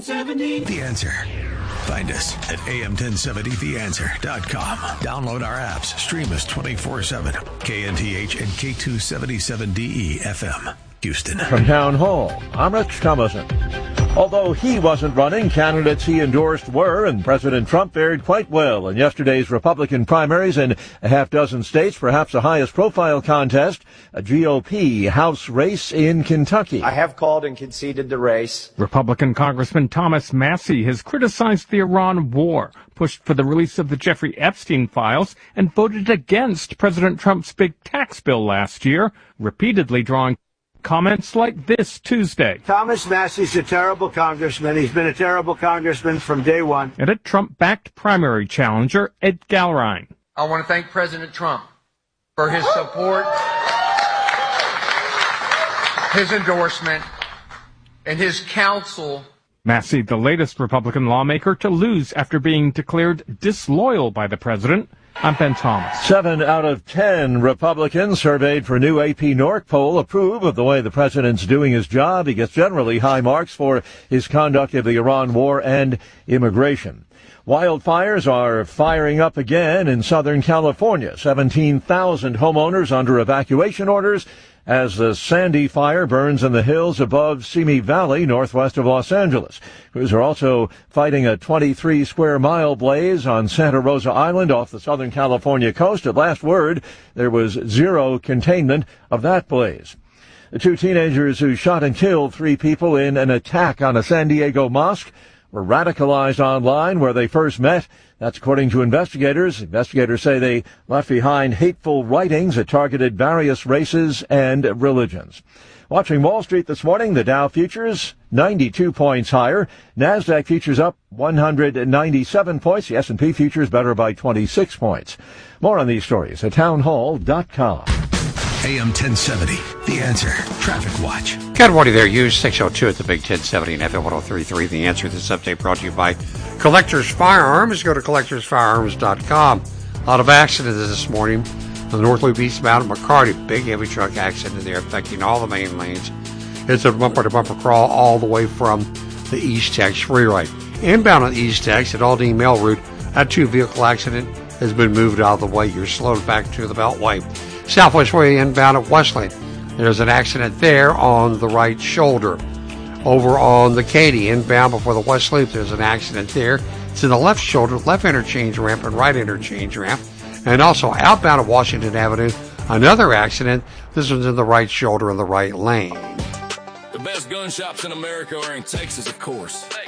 The Answer. Find us at am1070theanswer.com. Download our apps. Stream us 24/7. KNTH and K277DE FM. Houston. From Town Hall, I'm Rich Thomason. Although he wasn't running, candidates he endorsed were, and President Trump fared quite well in yesterday's Republican primaries in a half dozen states, perhaps the highest profile contest, a GOP House race in Kentucky. I have called and conceded the race. Republican Congressman Thomas Massie has criticized the Iran war, pushed for the release of the Jeffrey Epstein files, and voted against President Trump's big tax bill last year, repeatedly drawing comments like this Tuesday. Thomas Massie's a terrible congressman. He's been a terrible congressman from day one. And a Trump-backed primary challenger, Ed Galrine. I want to thank President Trump for his support, his endorsement, and his counsel. Massie, the latest Republican lawmaker to lose after being declared disloyal by the president. I'm Ben Thomas. 7 out of 10 Republicans surveyed for new AP North poll approve of the way the president's doing his job. He gets generally high marks for his conduct of the Iran war and immigration. Wildfires are firing up again in Southern California. 17,000 homeowners under evacuation orders as the Sandy fire burns in the hills above Simi Valley, northwest of Los Angeles. Crews are also fighting a 23-square-mile blaze on Santa Rosa Island off the Southern California coast. At last word, there was zero containment of that blaze. The two teenagers who shot and killed 3 people in an attack on a San Diego mosque were radicalized online where they first met. That's according to investigators. Investigators say they left behind hateful writings that targeted various races and religions. Watching Wall Street this morning, the Dow futures 92 points higher. NASDAQ futures up 197 points. The S&P futures better by 26 points. More on these stories at townhall.com. AM 1070. The Answer. Traffic Watch. Got Woody there. Use 602 at the Big 1070 and FM 103.3. The Answer. This update brought to you by Collectors Firearms. Go to collectorsfirearms.com. A lot of accidents this morning on the North Loop eastbound at McCarty. Big heavy truck accident there affecting all the main lanes. It's a bumper-to-bumper crawl all the way from the East Tex Freeway. Inbound on the East Tex at Aldine Mail Route, that 2-vehicle accident has been moved out of the way. You're slowed back to the Beltway. Southwest Way inbound at Westlake. There's an accident there on the right shoulder. Over on the Katy inbound before the West Loop, there's an accident there. It's in the left shoulder, left interchange ramp and right interchange ramp. And also outbound at Washington Avenue, another accident. This one's in the right shoulder in the right lane. The best gun shops in America are in Texas, of course.